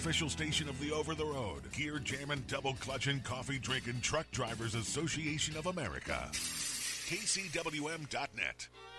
official station of the Over the Road, Gear Jammin' Double Clutchin' Coffee Drinkin' Truck Drivers Association of America. KCWM.net.